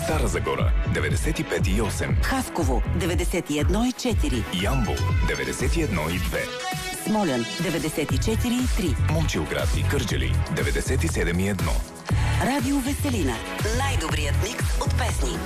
Стара Загора 95,8, Хасково 91,4, Ямбол 91,2, Смолян 94,3, Момчилград и Кърджали 97,1. Радио Веселина. Най-добрият микс от песни.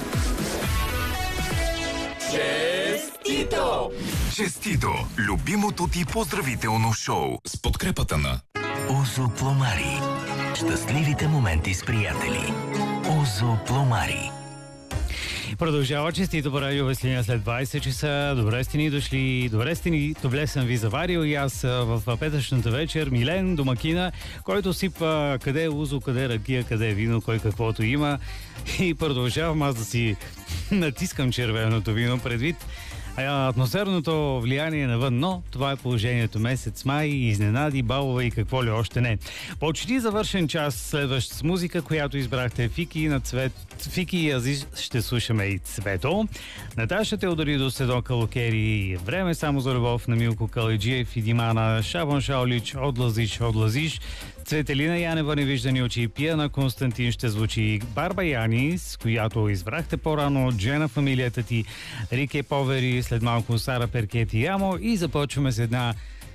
Честито! Честито! Любимото ти поздравително шоу с подкрепата на Озо Пломари. Щастливите моменти с приятели. Озо Пломари. Продължава честито по радио Веселина след 20 часа. Добре сте ни дошли, добре сте ни, топле съм ви заварил и аз в петъчната вечер. Милен, домакина, който сипа къде е узо, къде е ракия, къде е вино, кой каквото има. И продължавам аз да си натискам червеното вино предвид атмосферното влияние навън, но това е положението месец май, изненади, балове и какво ли още не. Почти завършен час, следващ с музика, която избрахте Фики на цвет. Фики и Азис ще слушаме и Цвето. Наташа Теодоридо, Седо Калокери, Време само за любов на Милко Каледжиев и Димана, Шабан Шаолич, Одлазиш. Цветелина Янева, Невиждани очи, Пия на Константин ще звучи, Барба Янис, която избрахте по-рано, Джена фамилията ти, Рике Повери, след малко Сара Перкети Ямо и започваме с една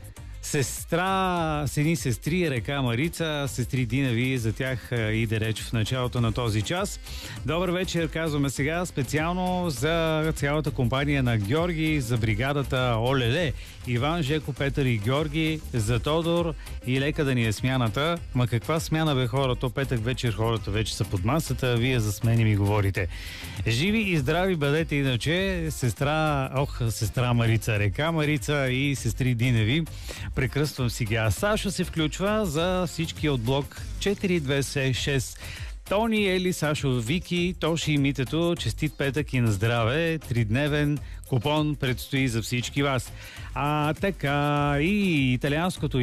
с едни сестри, река Марица, сестри Динави, за тях иде реч в началото на този час. Добър вечер, казваме сега специално за цялата компания на Георги, за бригадата Олеле, Иван, Жеко, Петър и Георги, за Тодор и лека да ни е смяната. Ма каква смяна бе хора, то петък вечер хората вече са под масата, вие за смени ми говорите. Живи и здрави бъдете иначе, сестра Марица, река Марица и сестри Динави. Прекръствам си ги. Сашо се включва за всички от блок 4276. Тони, Ели, Сашо, Вики, Тоши и Митето, честит петък и на здраве. Тридневен купон предстои за всички вас. Така и италианското